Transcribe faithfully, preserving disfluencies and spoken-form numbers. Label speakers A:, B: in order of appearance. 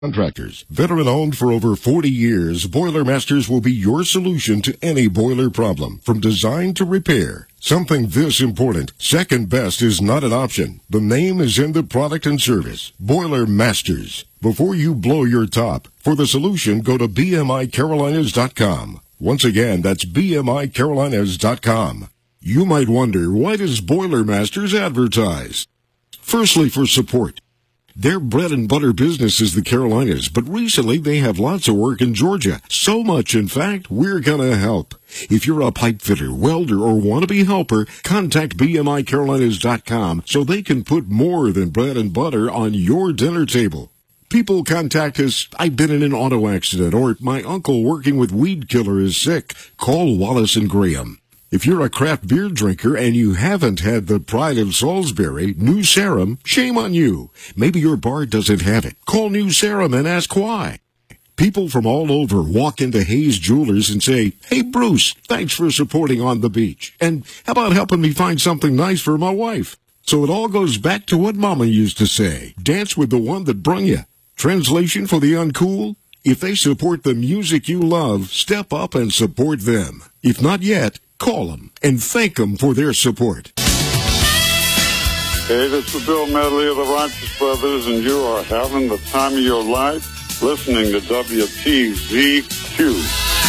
A: Contractors. Veteran owned for over forty years, Boiler Masters will be your solution to any boiler problem, from design to repair. Something this important, second best is not an option. The name is in the product and service. Boiler Masters. Before you blow your top, for the solution, go to B M I Carolinas dot com. Once again, that's B M I Carolinas dot com. You might wonder, why does Boiler Masters advertise? Firstly, for support. Their bread and butter business is the Carolinas, but recently they have lots of work in Georgia. So much, in fact, we're gonna help. If you're a pipe fitter, welder, or wannabe helper, contact B M I Carolinas dot com so they can put more than bread and butter on your dinner table. People contact us, I've been in an auto accident, or my uncle working with weed killer is sick. Call Wallace and Graham. If you're a craft beer drinker and you haven't had the Pride of Salisbury, New Sarum, shame on you. Maybe your bar doesn't have it. Call New Sarum and ask why. People from all over walk into Hayes Jewelers and say, "Hey, Bruce, thanks for supporting On the Beach. And how about helping me find something nice for my wife?" So it all goes back to what Mama used to say, dance with the one that brung you. Translation for the uncool? If they support the music you love, step up and support them. If not yet, call them and thank them for their support.
B: Hey, this is Bill Medley of the Righteous Brothers, and you are having the time of your life listening to W T Z Q.